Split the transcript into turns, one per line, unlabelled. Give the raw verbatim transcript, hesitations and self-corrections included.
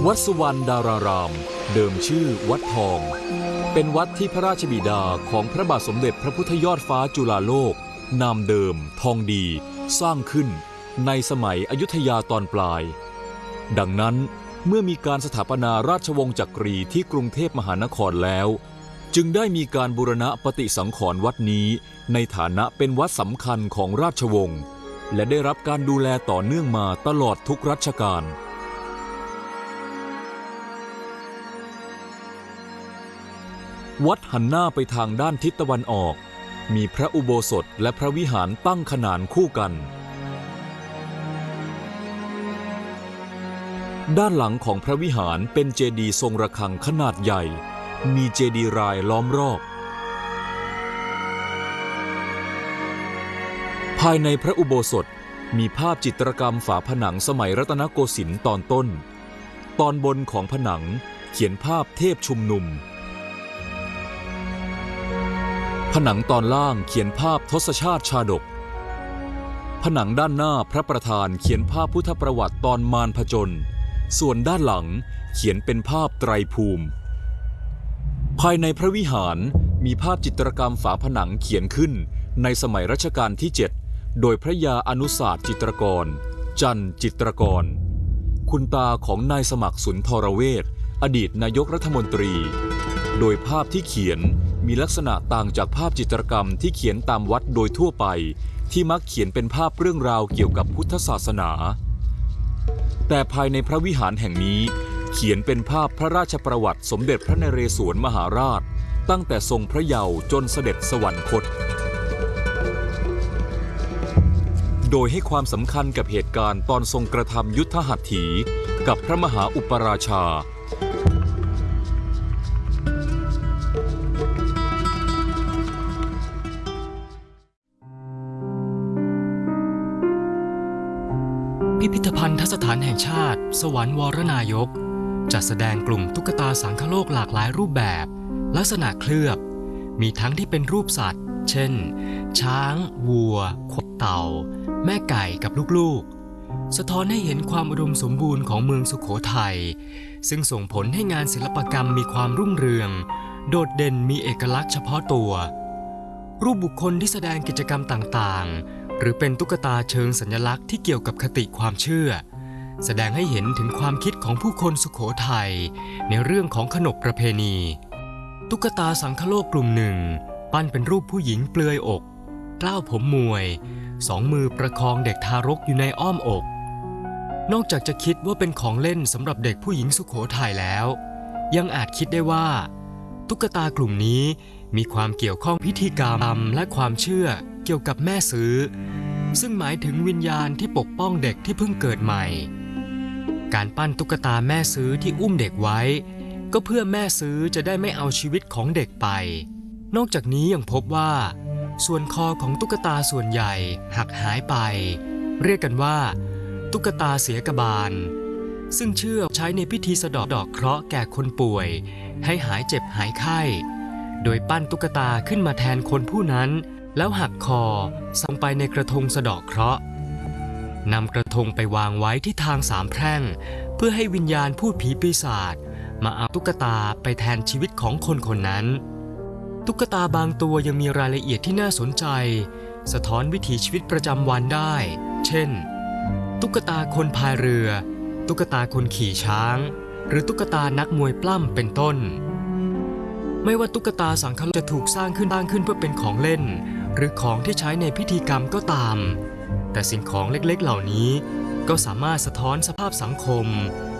วัดสุวรรณดารารามเดิมชื่อวัดทองเป็นวัดที่พระราชบิดาของพระบาทสมเด็จพระพุทธยอดฟ้าจุฬาโลกนามเดิมทองดีสร้างขึ้นในสมัยอยุธยาตอนปลายดังนั้นเมื่อมีการสถาปนาราชวงศ์จักรีที่กรุงเทพมหานครแล้วจึงได้มีการบูรณะปฏิสังขรณ์วัดนี้ในฐานะเป็นวัดสำคัญของราชวงศ์และได้รับการดูแลต่อเนื่องมาตลอดทุกรัชกาลวัดหันหน้าไปทางด้านทิศตะวันออกมีพระอุโบสถและพระวิหารตั้งขนานคู่กันด้านหลังของพระวิหารเป็นเจดีย์ทรงระฆังขนาดใหญ่มีเจดีย์รายล้อมรอบภายในพระอุโบสถมีภาพจิตรกรรมฝาผนังสมัยรัตนโกสินทร์ตอนต้นตอนบนของผนังเขียนภาพเทพชุมนุมผนังตอนล่างเขียนภาพทศชาติชาดกผนังด้านหน้าพระประธานเขียนภาพพุทธประวัติตอนมารผจญส่วนด้านหลังเขียนเป็นภาพไตรภูมิภายในพระวิหารมีภาพจิตรกรรมฝาผนังเขียนขึ้นในสมัยรัชกาลที่เจ็ดโดยพระยาอนุศาสตร์จิตรกรจันจิตรกรคุณตาของนายสมัครสุนทรเวชอดีตนายกรัฐมนตรีโดยภาพที่เขียนมีลักษณะต่างจากภาพจิตรกรรมที่เขียนตามวัดโดยทั่วไปที่มักเขียนเป็นภาพเรื่องราวเกี่ยวกับพุทธศาสนาแต่ภายในพระวิหารแห่งนี้เขียนเป็นภาพพระราชประวัติสมเด็จพระนเรศวรมหาราชตั้งแต่ทรงพระเยาว์จนเสด็จสวรรคตโดยให้ความสำคัญกับเหตุการณ์ตอนทรงกระทำยุทธหัตถีกับพระมหาอุปราชา
พิพิธภัณฑสถานแห่งชาติสวรรค์วรนายกจัดแสดงกลุ่มตุ๊กตาสังคโลกหลากหลายรูปแบบลักษณะเคลือบมีทั้งที่เป็นรูปสัตว์เช่นช้างวัวควายเต่าแม่ไก่กับลูกๆสะท้อนให้เห็นความอุดมสมบูรณ์ของเมืองสุโขทัยซึ่งส่งผลให้งานศิลปกรรมมีความรุ่งเรืองโดดเด่นมีเอกลักษณ์เฉพาะตัวรูปบุคคลที่แสดงกิจกรรมต่างๆหรือเป็นตุ๊กตาเชิงสัญลักษณ์ที่เกี่ยวกับคติความเชื่อแสดงให้เห็นถึงความคิดของผู้คนสุโขทัยในเรื่องของขนบประเพณีตุ๊กตาสังคโลกกลุ่มหนึ่งปั้นเป็นรูปผู้หญิงเปลือยอกกล้าวผมมวยสองมือประคองเด็กทารกอยู่ในอ้อมอกนอกจากจะคิดว่าเป็นของเล่นสำหรับเด็กผู้หญิงสุโขทัยแล้วยังอาจคิดได้ว่าตุ๊กตากลุ่มนี้มีความเกี่ยวข้องพิธีกรรมและความเชื่อเกี่ยวกับแม่ซื้อซึ่งหมายถึงวิญญาณที่ปกป้องเด็กที่เพิ่งเกิดใหม่การปั้นตุ๊กตาแม่ซื้อที่อุ้มเด็กไว้ก็เพื่อแม่ซื้อจะได้ไม่เอาชีวิตของเด็กไปนอกจากนี้ยังพบว่าส่วนคอของตุ๊กตาส่วนใหญ่หักหายไปเรียกกันว่าตุ๊กตาเสียกบาลซึ่งเชื่อใช้ในพิธีสะเดาะดอกเคราะห์แก่คนป่วยให้หายเจ็บหายไข้โดยปั้นตุ๊กตาขึ้นมาแทนคนผู้นั้นแล้วหักคอส่งไปในกระทงสะเดาะเคราะห์นำกระทงไปวางไว้ที่ทางสามแพร่งเพื่อให้วิญญาณพูดผีปีศาจมาเอาตุ๊กตาไปแทนชีวิตของคนคนนั้นตุ๊กตาบางตัวยังมีรายละเอียดที่น่าสนใจสะท้อนวิถีชีวิตประจำวันได้เช่นตุ๊กตาคนพายเรือตุ๊กตาคนขี่ช้างหรือตุ๊กตานักมวยปล้ำเป็นต้นไม่ว่าตุ๊กตาสังคโลกจะถูกสร้างขึ้นตั้งขึ้นเพื่อเป็นของเล่นหรือของที่ใช้ในพิธีกรรมก็ตามแต่สิ่งของเล็กๆเหล่านี้ก็สามารถสะท้อนสภาพสังคม